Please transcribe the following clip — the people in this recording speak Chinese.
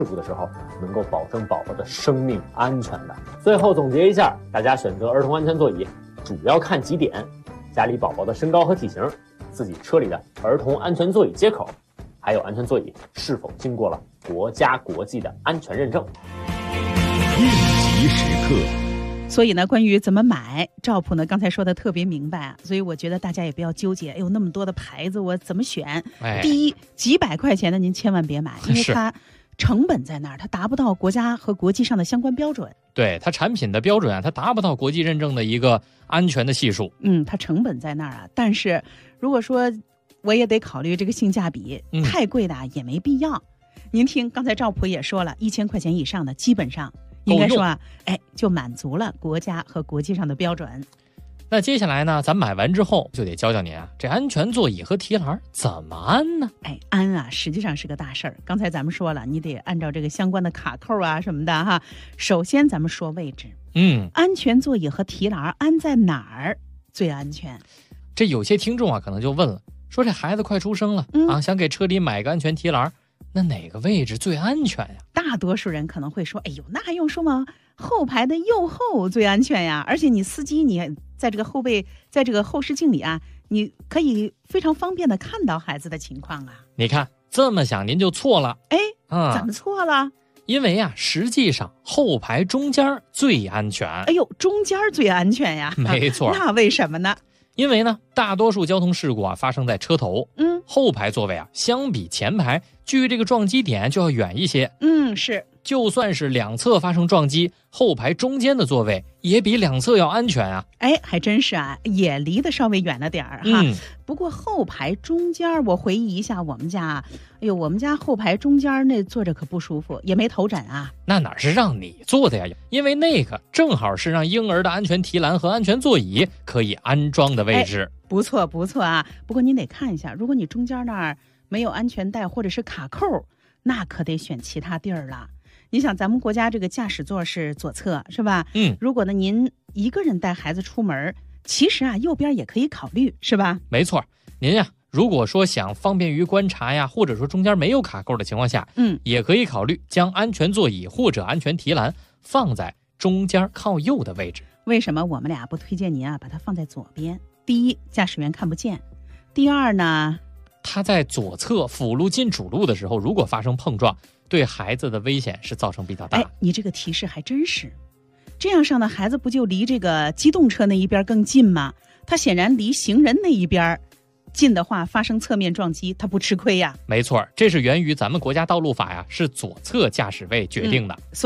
故的时候能够保证宝宝的生命安全的。最后总结一下，大家选择儿童安全座椅主要看几点：家里宝宝的身高和体型，自己车里的儿童安全座椅接口，还有安全座椅是否经过了国家国际的安全认证。 应急时刻。 所以呢，关于怎么买，赵普呢刚才说的特别明白啊，所以我觉得大家也不要纠结，有那么多的牌子我怎么选？第一，几百块钱的您千万别买，因为它成本在那儿，它达不到国家和国际上的相关标准。 对，它产品的标准啊，它达不到国际认证的一个安全的系数。 它成本在那儿啊，但是如果说我也得考虑这个性价比，太贵的也没必要。您听，刚才赵普也说了，1000块钱以上的基本上应该说就满足了国家和国际上的标准。 那接下来呢，咱买完之后就得教教您啊，这安全座椅和提篮怎么安呢？ 安啊，实际上是个大事儿。刚才咱们说了，你得按照这个相关的卡扣啊什么的哈。首先咱们说位置，安全座椅和提篮安在哪儿最安全？ 这有些听众啊可能就问了，说这孩子快出生了想给车里买个安全提篮，那哪个位置最安全呀？ 大多数人可能会说，哎呦，那还用说吗？后排的右后最安全呀，而且你司机你在这个后视镜里啊，你可以非常方便的看到孩子的情况啊。 你看这么想您就错了。 怎么错了？ 因为啊，实际上后排中间最安全。 哎呦，中间最安全呀？ 没错。 那为什么呢？ 因为呢，大多数交通事故啊发生在车头，后排座位啊相比前排距这个撞击点就要远一些。 是。 就算是两侧发生撞击，后排中间的座位也比两侧要安全啊。 还真是啊，也离得稍微远了点儿哈。不过后排中间，我回忆一下我们家，我们家后排中间那坐着可不舒服，也没头枕啊。 那哪是让你坐的呀？因为那个正好是让婴儿的安全提篮和安全座椅可以安装的位置。 不错不错啊。不过您得看一下，如果你中间那儿没有安全带或者是卡扣，那可得选其他地儿了。你想咱们国家这个驾驶座是左侧是吧？如果呢您一个人带孩子出门，其实啊右边也可以考虑是吧？ 没错，您呀如果说想方便于观察呀，或者说中间没有卡扣的情况下，也可以考虑将安全座椅或者安全提篮放在中间靠右的位置。 为什么我们俩不推荐您啊把它放在左边？第一，驾驶员看不见；第二呢， 它在左侧辅路进主路的时候，如果发生碰撞，对孩子的危险是造成比较大。 你这个提示还真是。这样上的孩子不就离这个机动车那一边更近吗？他显然离行人那一边近的话，发生侧面撞击，他不吃亏呀。 没错，这是源于咱们国家道路法呀，是左侧驾驶位决定的。